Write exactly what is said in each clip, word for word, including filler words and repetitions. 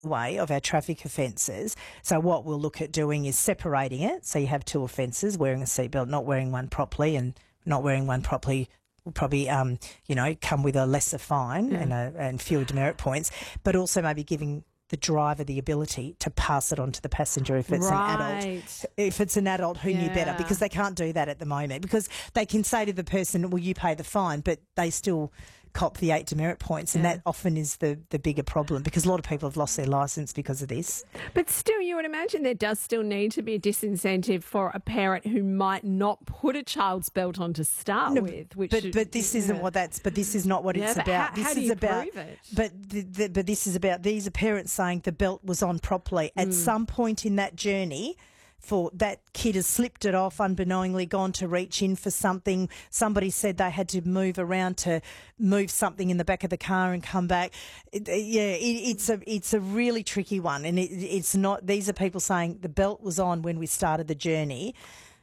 way of our traffic offences. So what we'll look at doing is separating it. So you have two offences, wearing a seatbelt, not wearing one properly, and not wearing one properly will probably, um, you know, come with a lesser fine yeah. and, a, and fewer demerit points, but also maybe giving the driver the ability to pass it on to the passenger if it's right. an adult. If it's an adult who yeah. knew better, because they can't do that at the moment, because they can say to the person, well, you pay the fine, but they still cop the eight demerit points, and yeah. that often is the, the bigger problem, because a lot of people have lost their licence because of this. But still, you would imagine there does still need to be a disincentive for a parent who might not put a child's belt on to start no, with. Which but should, but this yeah. isn't what that's. But this is not what yeah, it's but about. How, this how is do you about. prove it? But the, the, but this is about these are parents saying the belt was on properly at Mm. some point in that journey. For that kid has slipped it off unbeknowingly, gone to reach in for something. Somebody said they had to move around to move something in the back of the car and come back. It, yeah, it, it's a it's a really tricky one, and it, it's not. These are people saying the belt was on when we started the journey.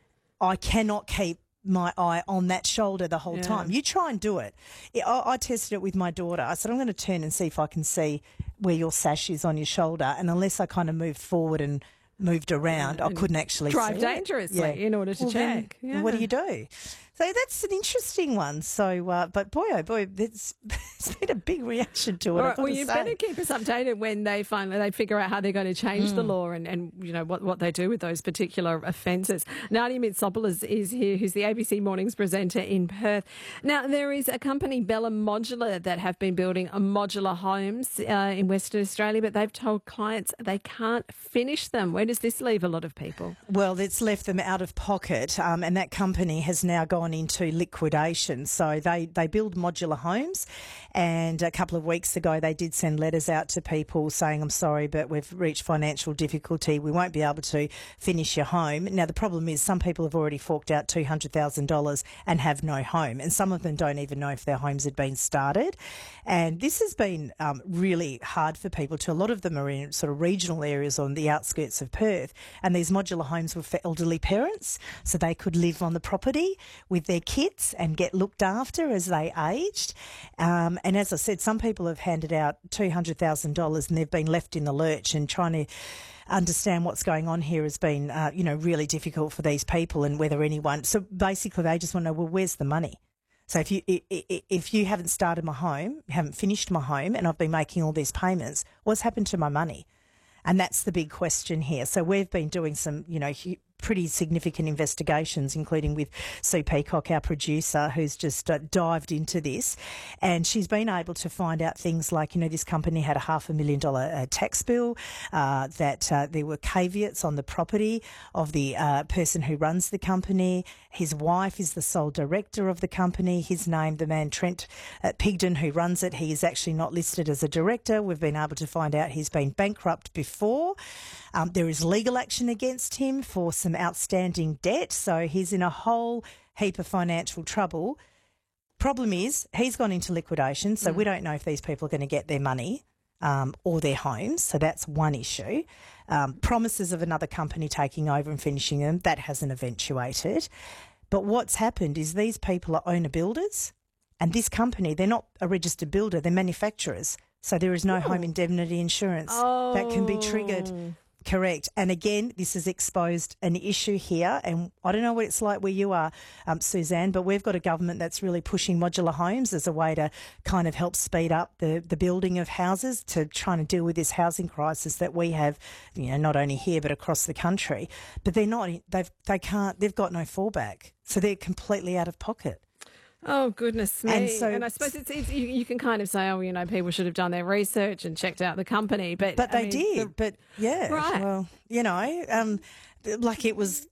I cannot keep my eye on that shoulder the whole yeah. time. You try and do it. I, I tested it with my daughter. I said, I'm going to turn and see if I can see where your sash is on your shoulder, and unless I kind of moved forward and moved around, I couldn't actually drive see dangerously yeah. in order to well, check. Then, yeah. What do you do? So that's an interesting one. So, uh, but boy, oh boy, it's, it's been a big reaction to it. All right, I've got well, to you say. better keep us updated when they finally they figure out how they're going to change Mm. the law and, and you know what, what they do with those particular offences. Nadia Mitsopoulos is here, who's the A B C Mornings presenter in Perth. Now, there is a company, Bella Modular, that have been building a modular homes uh, in Western Australia, but they've told clients they can't finish them. Where does this leave a lot of people? Well, it's left them out of pocket, um, and that company has now gone into liquidation. So they, they build modular homes, and a couple of weeks ago they did send letters out to people saying, I'm sorry, but we've reached financial difficulty. We won't be able to finish your home. Now, the problem is some people have already forked out two hundred thousand dollars and have no home, and some of them don't even know if their homes had been started. And this has been um, really hard for people too. A lot of them are in sort of regional areas on the outskirts of Perth, and these modular homes were for elderly parents, so they could live on the property with their kids and get looked after as they aged. Um, and as I said, some people have handed out two hundred thousand dollars and they've been left in the lurch, and trying to understand what's going on here has been, uh, you know, really difficult for these people, and whether anyone... So basically they just want to know, well, where's the money? So if you if you haven't started my home, haven't finished my home, and I've been making all these payments, what's happened to my money? And that's the big question here. So we've been doing some, you know, pretty significant investigations, including with Sue Peacock, our producer, who's just uh, dived into this. And she's been able to find out things like, you know, this company had a half a million dollar uh, tax bill, uh, that uh, there were caveats on the property of the uh, person who runs the company. His wife is the sole director of the company. His name, the man Trent uh, Pigden, who runs it, he is actually not listed as a director. We've been able to find out he's been bankrupt before. Um, there is legal action against him for some outstanding debt, so he's in a whole heap of financial trouble. Problem is, he's gone into liquidation, so mm. we don't know if these people are going to get their money um, or their homes, so that's one issue. Um, promises of another company taking over and finishing them, that hasn't eventuated. But what's happened is these people are owner builders, and this company, they're not a registered builder, they're manufacturers, so there is no Ooh. home indemnity insurance oh. that can be triggered. Correct. And again, this has exposed an issue here, and I don't know what it's like where you are, um, Suzanne, but we've got a government that's really pushing modular homes as a way to kind of help speed up the, the building of houses, to trying to deal with this housing crisis that we have, you know, not only here but across the country. But they're not, they've, they can't, they've got no fallback. So they're completely out of pocket. Oh, goodness me. And, so, and I suppose it's, it's you, you can kind of say, oh, you know, people should have done their research and checked out the company. But But I they mean, did. the, but, yeah. Right. Well, you know, um, like it was...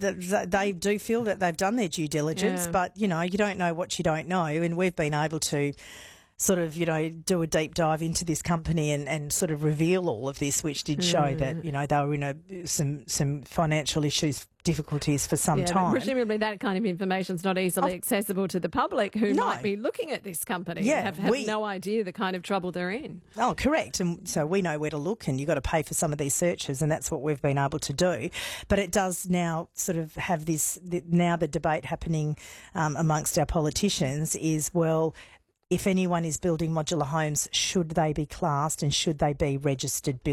They do feel that they've done their due diligence, yeah. but, you know, you don't know what you don't know. And we've been able to sort of, you know, do a deep dive into this company and, and sort of reveal all of this, which did show mm. that, you know, they were in a, some some financial issues, difficulties for some yeah, time. Presumably that kind of information is not easily oh, accessible to the public who no. might be looking at this company yeah, and have, have we, no idea the kind of trouble they're in. Oh, correct. And so we know where to look, and you've got to pay for some of these searches, and that's what we've been able to do. But it does now sort of have this, now the debate happening um, amongst our politicians is, well, if anyone is building modular homes, should they be classed and should they be registered builders?